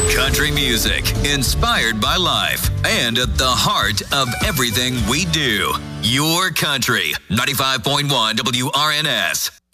Country music, inspired by life, and at the heart of everything we do. Your country, 95.1 WRNS.